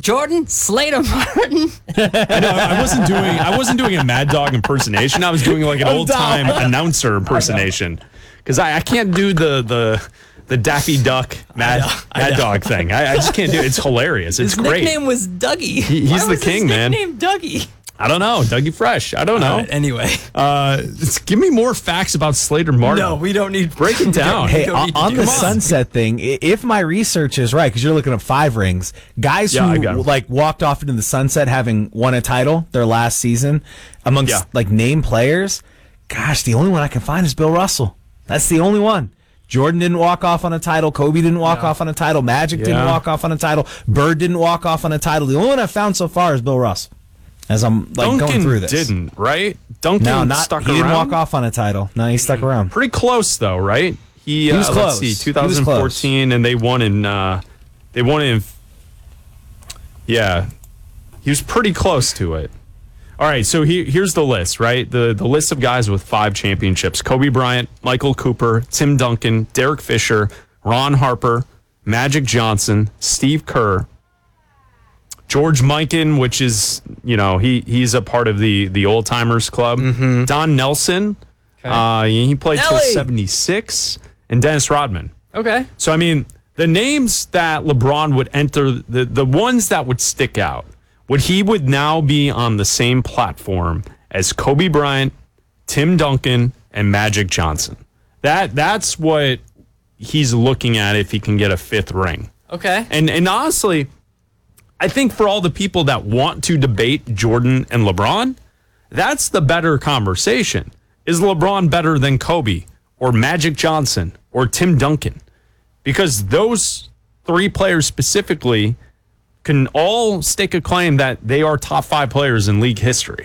Jordan Slater Martin. I wasn't doing a Mad Dog impersonation. I was doing like an old time announcer impersonation because I can't do the Daffy Duck Mad Dog thing. I just can't do it. It's hilarious. It's great. His nickname was Dougie. He's the king, man. His nickname Dougie. I don't know. Dougie Fresh. I don't know. Anyway. Give me more facts about Slater Martin. No, we don't need... Break it down. Hey, on the sunset thing, if my research is right, because you're looking at 5 rings, guys who walked off into the sunset having won a title their last season amongst name players, gosh, the only one I can find is Bill Russell. That's the only one. Jordan didn't walk off on a title. Kobe didn't walk off on a title. Magic didn't walk off on a title. Bird didn't walk off on a title. The only one I've found so far is Bill Russell. As I'm going through this. Didn't, right? Duncan stuck around. He didn't walk off on a title. No, he stuck around. Pretty close though, right? He was close. Let's see, 2014, and they won in. Yeah, he was pretty close to it. All right, so here's the list, right? The list of guys with 5 championships: Kobe Bryant, Michael Cooper, Tim Duncan, Derek Fisher, Ron Harper, Magic Johnson, Steve Kerr, George Mikan, which is, he's a part of the old timers club. Mm-hmm. Don Nelson, he played till 76, and Dennis Rodman. Okay. So I mean, the names that LeBron would enter, the ones that would stick out, he would now be on the same platform as Kobe Bryant, Tim Duncan, and Magic Johnson. That's what he's looking at if he can get a 5th ring. Okay. And honestly, I think for all the people that want to debate Jordan and LeBron, that's the better conversation. Is LeBron better than Kobe or Magic Johnson or Tim Duncan? Because those 3 players specifically can all stake a claim that they are top 5 players in league history.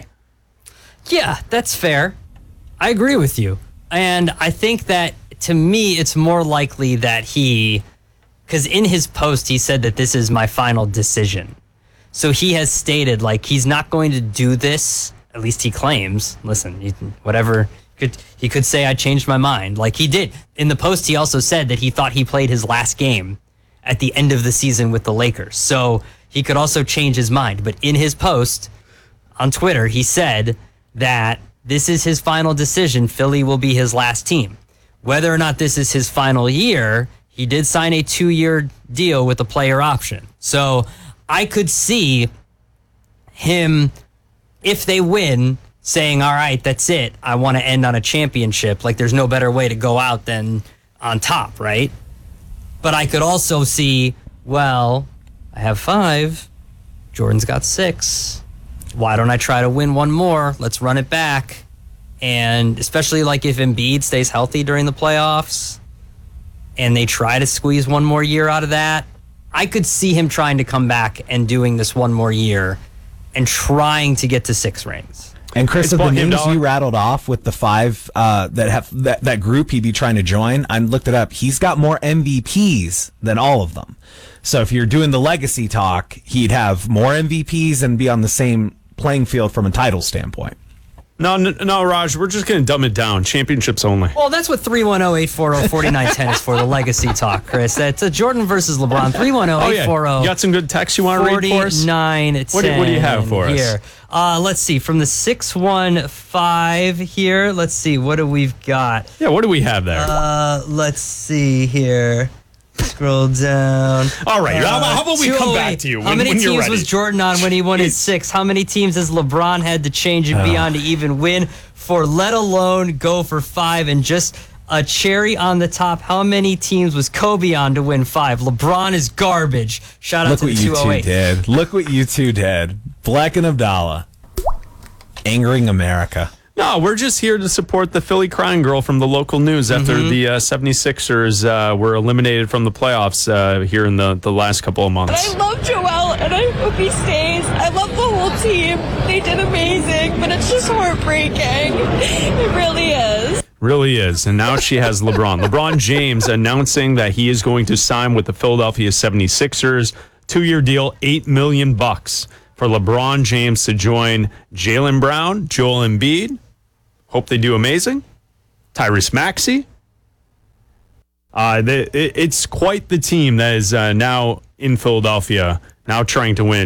Yeah, that's fair. I agree with you. And I think that, to me, it's more likely that because in his post, he said that this is my final decision. So he has stated, he's not going to do this, at least he claims. Listen, whatever, he could say I changed my mind, like he did. In the post, he also said that he thought he played his last game at the end of the season with the Lakers. So he could also change his mind. But in his post on Twitter, he said that this is his final decision. Philly will be his last team. Whether or not this is his final year, he did sign a 2-year deal with a player option. So I could see him, if they win, saying, all right, that's it. I want to end on a championship. There's no better way to go out than on top, right? But I could also see, I have 5. Jordan's got 6. Why don't I try to win one more? Let's run it back. And especially if Embiid stays healthy during the playoffs, and they try to squeeze one more year out of that, I could see him trying to come back and doing this one more year and trying to get to 6 rings. And Chris, of the names you rattled off with the 5 that have that group he'd be trying to join, I looked it up. He's got more MVPs than all of them. So if you're doing the legacy talk, he'd have more MVPs and be on the same playing field from a title standpoint. No, Raj, we're just going to dumb it down. Championships only. Well, that's what 310-840-4910 is for, the legacy talk, Chris. That's a Jordan versus LeBron. 310-840. You got some good texts you want to read for us? 4910. What do you have for us? Let's see. From the 615 here, let's see. What do we've got? Yeah, what do we have there? Let's see here. Scroll down. All right. How about we come back to you How many teams was Jordan on when he won his 6? How many teams has LeBron had to change and be on to even win for, let alone go for 5? And just a cherry on the top, how many teams was Kobe on to win 5? LeBron is garbage. Shout out to the 208. Look what you two did. Black and Abdallah. Angering America. No, we're just here to support the Philly crying girl from the local news after the 76ers were eliminated from the playoffs here in the last couple of months. I love Joel, and I hope he stays. I love the whole team. They did amazing, but it's just heartbreaking. It really is. Really is. And now she has LeBron. LeBron James announcing that he is going to sign with the Philadelphia 76ers. 2-year deal, $8 million for LeBron James to join Jaylen Brown, Joel Embiid. Hope they do amazing. Tyrese Maxey. It's quite the team that is now in Philadelphia, now trying to win